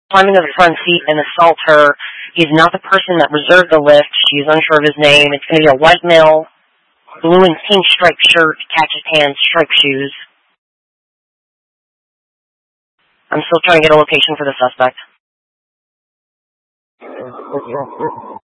climb into the front seat and assault her. He's not the person that reserved the lift. She's unsure of his name. It's going to be a white male, blue and pink striped shirt, khaki pants, striped shoes. I'm still trying to get a location for the suspect.